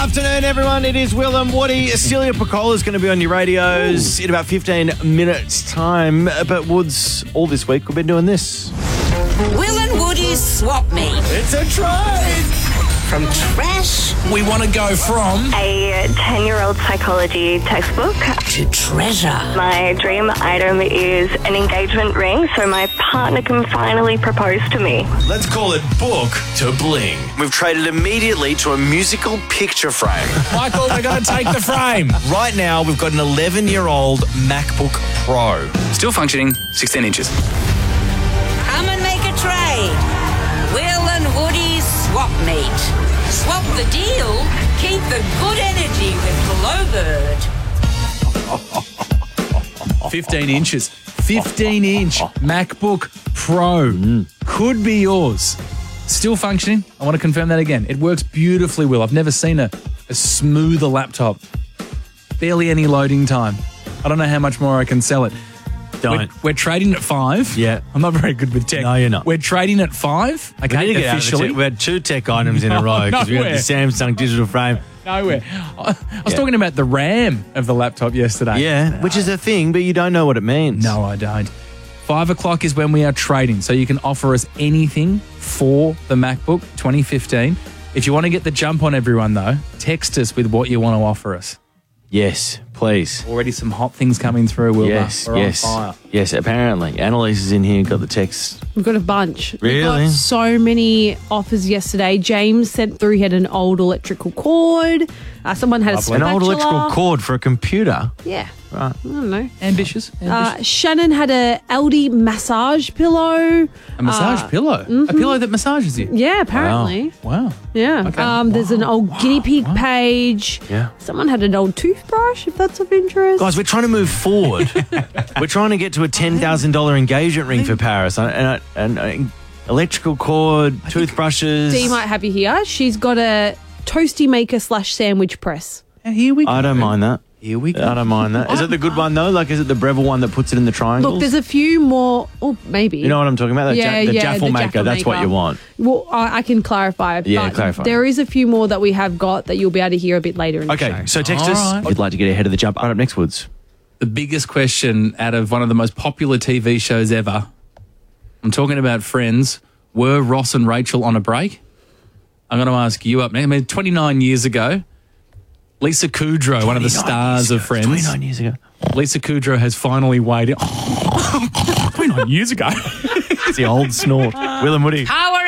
Afternoon, everyone. It is Will and Woody. Celia Piccola is going to be on your radios in about 15 minutes' time. But Woods, all this week, we've been doing this. Will and Woody's Swap Meet. It's a trade! From trash We want to go from A 10-year-old psychology textbook. to treasure. My dream item is an engagement ring so my partner can finally propose to me. Let's call it book to bling. We've traded immediately to a musical picture frame. Michael, we're going to take the frame. Right now, we've got an 11-year-old MacBook Pro. Still functioning, 16 inches. Come and make a trade. Will and Woody's Swap Meet. Swap the deal, keep the good energy with Glowbird. 15 inches. 15-inch MacBook Pro. Could be yours. Still functioning. I want to confirm that again. It works beautifully well. I've never seen a smoother laptop. Barely any loading time. I don't know how much more I can sell it. We're trading at 5. Yeah. I'm not very good with tech. No, you're not. We're trading at 5. Okay, We need to get out of the officially. tech. We had 2 tech items in a row because we got the Nowhere. Samsung digital frame. Nowhere. I was talking about the RAM of the laptop yesterday. Yeah, which is a thing, but you don't know what it means. No, I don't. 5 o'clock is when we are trading, so you can offer us anything for the MacBook 2015. If you want to get the jump on everyone, though, text us with what you want to offer us. Yes, please. Already some hot things coming through, Wilbur. Yes, We're yes. on fire. Yes, apparently. Annalise is in here, got the text. We've got a bunch. Really? We got so many offers yesterday. James sent through, he had an old electrical cord. Someone had a An spatula. old electrical cord for a computer. Yeah. Right. I don't know. Ambitious. Shannon had a LD massage pillow. A massage pillow. A pillow that massages you. Yeah, apparently. Wow. Yeah. Okay. There's an old guinea pig page. Yeah. Someone had an old toothbrush, if that's of interest. Guys, we're trying to move forward. We're trying to get to a $10,000 engagement ring for Paris. And electrical cord, toothbrushes. Dee might have you here. She's got a toasty maker / sandwich press. And here we go. I don't mind that. Here we go. I don't mind that. Is it the good one, though? Like, is it the Breville one that puts it in the triangles? Look, there's a few more. Oh, maybe. You know what I'm talking about? The the Jaffle maker. That's what maker. you want. Well, I can clarify. Yeah, but clarify. There is a few more that we have got that you'll be able to hear a bit later in the show. Okay, so text All us right. if you'd like to get ahead of the jump. Right up next, Woods. The biggest question out of one of the most popular TV shows ever. I'm talking about Friends. Were Ross and Rachel on a break? I'm going to ask you up next. 29 years ago, Lisa Kudrow, one of the stars of Friends. 29 years ago. Lisa Kudrow has finally weighed in. 29 years ago. It's the old snort. Will and Woody. Power